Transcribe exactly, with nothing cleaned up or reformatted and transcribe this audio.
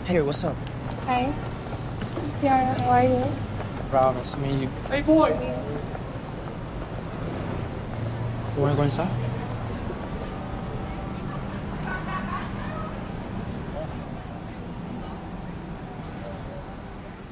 Hey, what's up? Hi. Ciara, how are you? Proud, nice to meet you. Hey, boy! You wanna go inside?